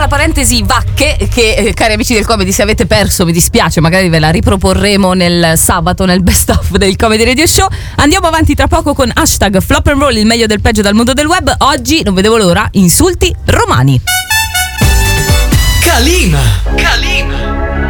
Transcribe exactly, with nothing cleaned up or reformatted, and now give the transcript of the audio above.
la parentesi vacche che, eh, cari amici del comedy, se avete perso mi dispiace, magari ve la riproporremo nel sabato nel best of del Comedy Radio Show. Andiamo avanti tra poco con hashtag Flop and Roll, il meglio del peggio dal mondo del web. Oggi non vedevo l'ora, insulti romani. Calima, Calima.